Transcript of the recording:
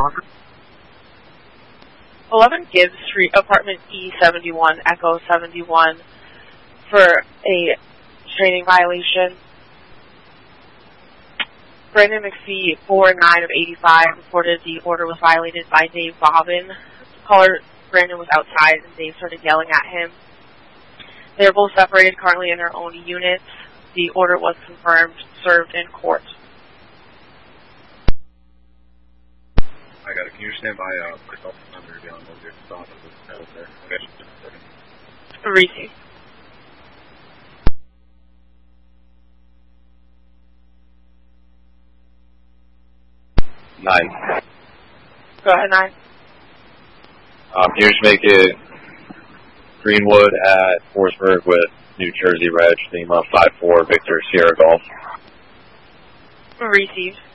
Roger. 11 Gibbs Street, apartment E71, Echo 71, for a training violation. Brandon McPhee, 4-9 of 85, reported the order was violated by Dave Bobbin. Caller Brandon was outside and Dave started yelling at him. They are both separated, currently in their own units. The order was confirmed, served in court. I got it. Can you stand by myself and under beyond those your thoughts of the pedals there? Okay, just a second. Receive. Nine. Go ahead, 9. Can you just make it Greenwood at Forsberg with New Jersey Reg, Lima 54 Victor Sierra Golf? Received.